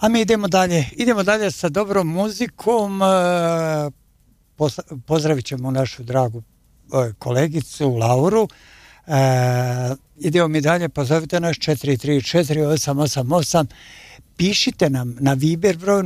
A mi idemo dalje sa dobrom muzikom. Pozdravit ćemo našu dragu kolegicu Lauru. Idemo mi dalje, pozovite nas 434-888. Pišite nam na Viber broj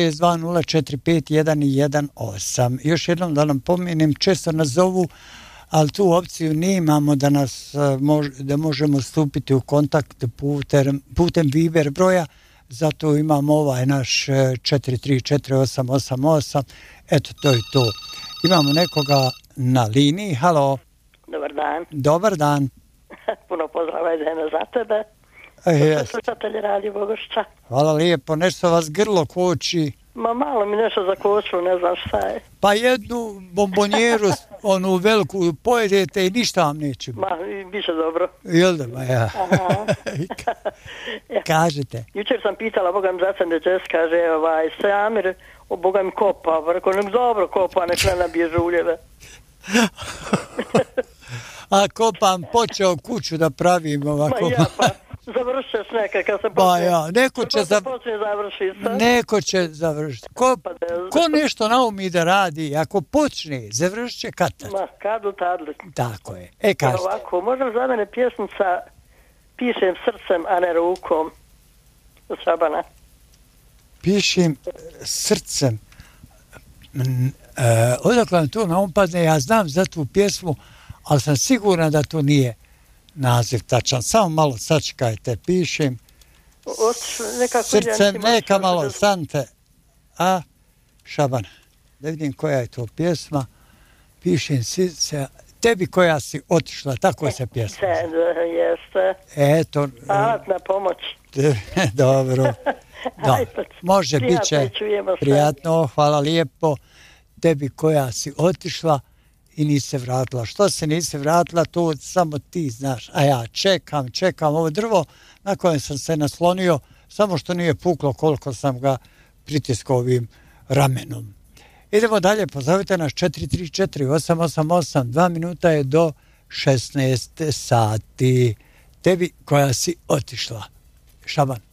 062-045-118. Još jednom da nam pomenem, često nas zovu, ali tu opciju nemamo da nas da možemo stupiti u kontakt putem Viber broja, zato imamo ovaj naš 434-888. Eto, to je to. Imamo nekoga na liniji. Halo. Dobar dan. Dobar dan. Puno pozdrava i žena za tebe. Slušatelji Radio Bogošća. Hvala lijepo. Nešto vas grlo koči. Ma malo mi nešto zakočilo, ne znam šta je. Pa jednu bombonjeru, onu veliku, pojedete i ništa vam neće. Ma, bit će dobro. Jel da, ma ja. Kažete. Jučer sam pitala, Boga mi zacen deđes, kaže, Samir, Boga mi kopa, rekao, nek dobro kopa, nek ne nabije žuljeve. A kopam počeo kuću da pravim ovako. Ma ja pa, završćeš neka kad se počne. Ba ja, neko će završiti. Ko nešto naumi da radi, ako počne, završit će kad-tad. Ma, kadu tadli. Tako je. Kažete. Ovako, možda za mene pjesmica Pišem srcem, a ne rukom. Od Šabana. Pišem srcem. Odakle vam to naumpadne, ja znam za tu pjesmu, ali sam siguran da to nije naziv tačan. Samo malo sačekajte, pišem srcem, neka malo stante. A Šaban, da vidim koja je to pjesma. Pišem srce, tebi koja si otišla, tako se pjesma. Jeste. Eto. Alat na pomoć. Dobro. Da. Može, bit će prijatno, hvala lijepo. Tebi koja si otišla i nisi se vratila. Što se nisi vratila, to samo ti znaš. A ja čekam ovo drvo na kojem sam se naslonio, samo što nije puklo koliko sam ga pritiskao ovim ramenom. Idemo dalje, pozovite nas 434-888, 2 minuta je do 16 sati. Tebi koja si otišla. Šaban.